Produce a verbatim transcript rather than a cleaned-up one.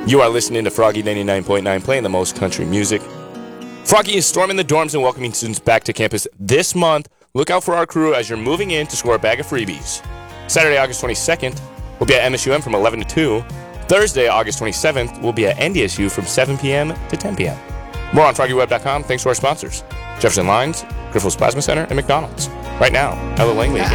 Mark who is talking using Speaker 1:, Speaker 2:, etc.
Speaker 1: You are listening to Froggy ninety-nine point nine, playing the most country music. Froggy is storming the dorms and welcoming students back to campus this month. Look out for our crew as you're moving in to score a bag of freebies. Saturday, August twenty-second, we'll be at M S U M from eleven to two. Thursday, August twenty-seventh, we'll be at N D S U from seven p.m. to ten p.m. More on froggy web dot com. Thanks to our sponsors, Jefferson Lines, Grifols Plasma Center, and McDonald's. Right now, Ella Langley.